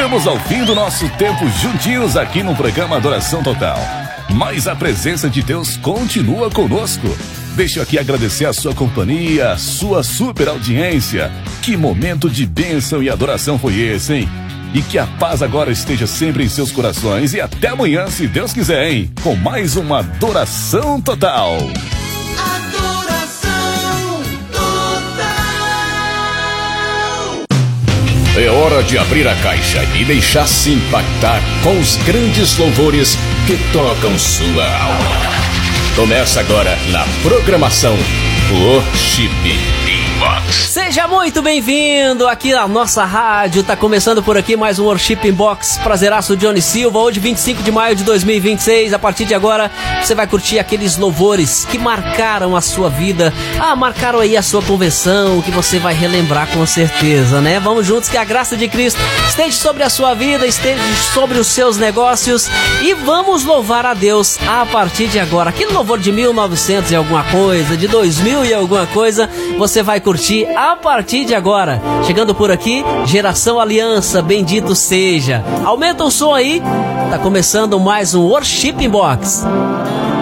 Chegamos ao fim do nosso tempo juntinhos aqui no programa Adoração Total. Mas a presença de Deus continua conosco. Deixa eu aqui agradecer a sua companhia, a sua super audiência. Que momento de bênção e adoração foi esse, hein? E que a paz agora esteja sempre em seus corações. E até amanhã, se Deus quiser, hein? Com mais uma Adoração Total. É hora de abrir a caixa e deixar-se impactar com os grandes louvores que tocam sua alma. Começa agora na programação Worship Inbox. Seja muito bem-vindo aqui na nossa rádio. Tá começando por aqui mais um Worship Inbox. Prazeraço Johnny Silva. Hoje 25 de maio de 2026. A partir de agora você vai curtir aqueles louvores que marcaram a sua vida. Marcaram aí a sua conversão, que você vai relembrar com certeza, né? Vamos juntos, que a graça de Cristo esteja sobre a sua vida, esteja sobre os seus negócios. E vamos louvar a Deus a partir de agora. Aquele louvor de 1900 e alguma coisa, de 2000 e alguma coisa, você vai curtir a partir de agora. Chegando por aqui, Geração Aliança, bendito seja. Aumenta o som aí, tá começando mais um Worship Inbox.